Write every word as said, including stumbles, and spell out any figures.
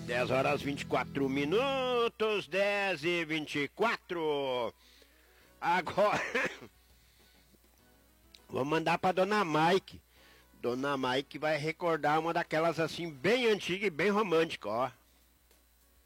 dez horas vinte e quatro minutos, dez e vinte e quatro. Agora, vou mandar pra Dona Mike. Dona Mike vai recordar uma daquelas assim, bem antiga e bem romântica, ó.